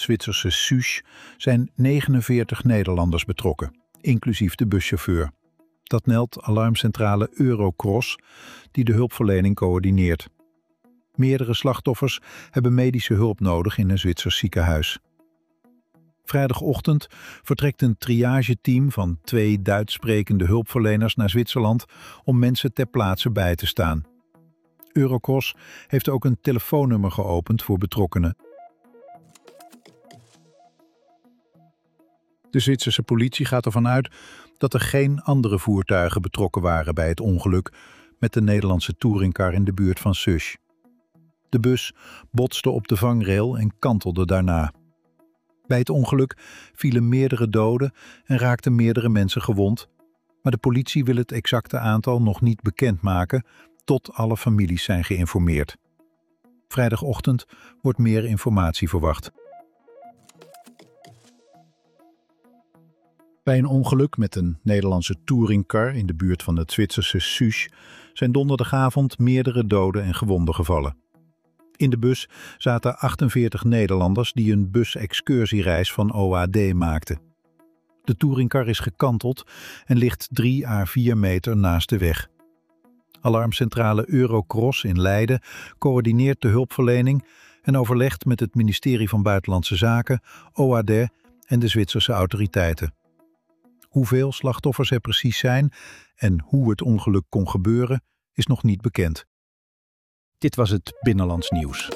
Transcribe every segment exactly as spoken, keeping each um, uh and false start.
Zwitserse Susch zijn negenenveertig Nederlanders betrokken, inclusief de buschauffeur. Dat meldt alarmcentrale Eurocross, die de hulpverlening coördineert. Meerdere slachtoffers hebben medische hulp nodig in een Zwitsers ziekenhuis. Vrijdagochtend vertrekt een triageteam van twee Duits sprekende hulpverleners naar Zwitserland om mensen ter plaatse bij te staan. Eurocross heeft ook een telefoonnummer geopend voor betrokkenen. De Zwitserse politie gaat ervan uit dat er geen andere voertuigen betrokken waren bij het ongeluk met de Nederlandse touringcar in de buurt van Susch. De bus botste op de vangrail en kantelde daarna. Bij het ongeluk vielen meerdere doden en raakten meerdere mensen gewond, maar de politie wil het exacte aantal nog niet bekendmaken tot alle families zijn geïnformeerd. Vrijdagochtend wordt meer informatie verwacht. Bij een ongeluk met een Nederlandse touringcar in de buurt van het Zwitserse Susch zijn donderdagavond meerdere doden en gewonden gevallen. In de bus zaten achtenveertig Nederlanders die een bus-excursiereis van O A D maakten. De touringcar is gekanteld en ligt drie à vier meter naast de weg. Alarmcentrale Eurocross in Leiden coördineert de hulpverlening en overlegt met het ministerie van Buitenlandse Zaken, O A D en de Zwitserse autoriteiten. Hoeveel slachtoffers er precies zijn en hoe het ongeluk kon gebeuren, is nog niet bekend. Dit was het Binnenlands Nieuws.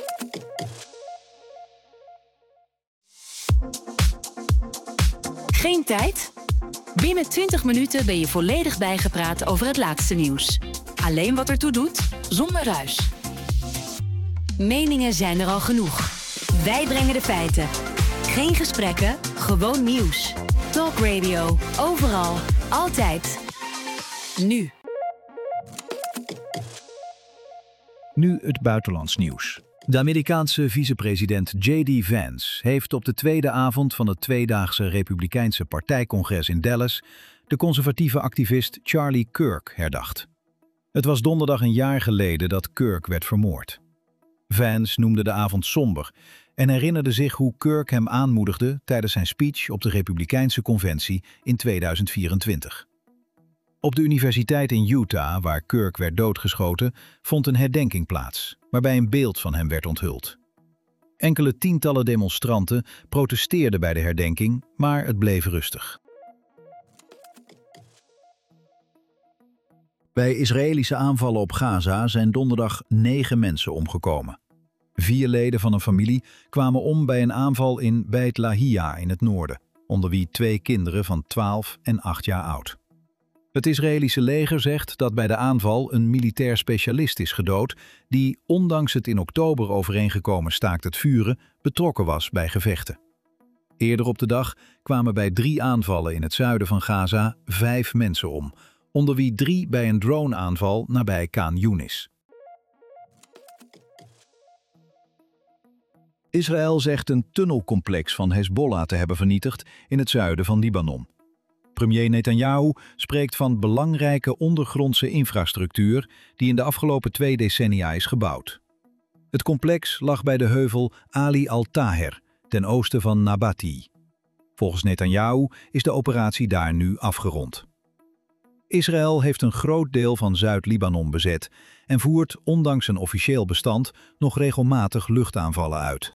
Geen tijd? Binnen twintig minuten ben je volledig bijgepraat over het laatste nieuws. Alleen wat ertoe doet, zonder ruis. Meningen zijn er al genoeg. Wij brengen de feiten. Geen gesprekken, gewoon nieuws. Talk Radio, overal, altijd. Nu. Nu het buitenlands nieuws. De Amerikaanse vicepresident J D Vance heeft op de tweede avond van het tweedaagse Republikeinse partijcongres in Dallas de conservatieve activist Charlie Kirk herdacht. Het was donderdag een jaar geleden dat Kirk werd vermoord. Vance noemde de avond somber en herinnerde zich hoe Kirk hem aanmoedigde tijdens zijn speech op de Republikeinse conventie in tweeduizend vierentwintig. Op de universiteit in Utah, waar Kirk werd doodgeschoten, vond een herdenking plaats, waarbij een beeld van hem werd onthuld. Enkele tientallen demonstranten protesteerden bij de herdenking, maar het bleef rustig. Bij Israëlische aanvallen op Gaza zijn donderdag negen mensen omgekomen. Vier leden van een familie kwamen om bij een aanval in Beit Lahia in het noorden, onder wie twee kinderen van twaalf en acht jaar oud. Het Israëlische leger zegt dat bij de aanval een militair specialist is gedood die, ondanks het in oktober overeengekomen staakt het vuren, betrokken was bij gevechten. Eerder op de dag kwamen bij drie aanvallen in het zuiden van Gaza vijf mensen om, onder wie drie bij een droneaanval nabij Khan Yunis. Israël zegt een tunnelcomplex van Hezbollah te hebben vernietigd in het zuiden van Libanon. Premier Netanyahu spreekt van belangrijke ondergrondse infrastructuur die in de afgelopen twee decennia is gebouwd. Het complex lag bij de heuvel Ali al-Taher, ten oosten van Nabati. Volgens Netanyahu is de operatie daar nu afgerond. Israël heeft een groot deel van Zuid-Libanon bezet en voert, ondanks een officieel bestand, nog regelmatig luchtaanvallen uit.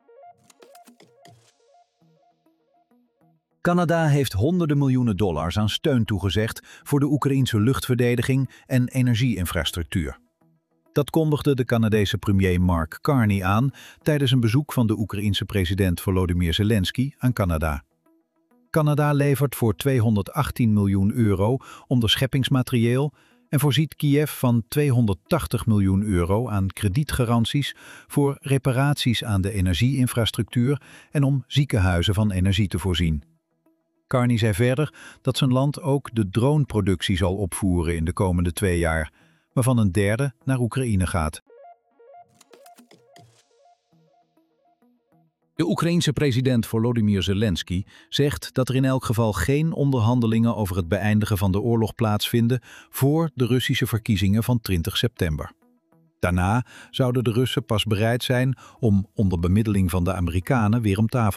Canada heeft honderden miljoenen dollars aan steun toegezegd voor de Oekraïense luchtverdediging en energieinfrastructuur. Dat kondigde de Canadese premier Mark Carney aan tijdens een bezoek van de Oekraïense president Volodymyr Zelensky aan Canada. Canada levert voor tweehonderdachttien miljoen euro onderscheppingsmaterieel en voorziet Kiev van tweehonderdtachtig miljoen euro aan kredietgaranties voor reparaties aan de energieinfrastructuur en om ziekenhuizen van energie te voorzien. Carney zei verder dat zijn land ook de droneproductie zal opvoeren in de komende twee jaar, waarvan een derde naar Oekraïne gaat. De Oekraïense president Volodymyr Zelensky zegt dat er in elk geval geen onderhandelingen over het beëindigen van de oorlog plaatsvinden voor de Russische verkiezingen van twintig september. Daarna zouden de Russen pas bereid zijn om onder bemiddeling van de Amerikanen weer om tafel